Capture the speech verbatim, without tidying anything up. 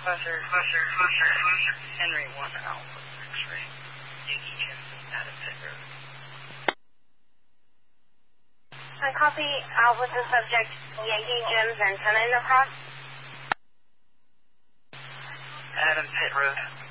Buzzer, buzzer, buzzer, buzzer. Henry one Alpha X-ray. Yankee Jim, Adam Pitt Road. I copy out with the subject Yankee Jim's antenna in the front. Adam Pitt Road.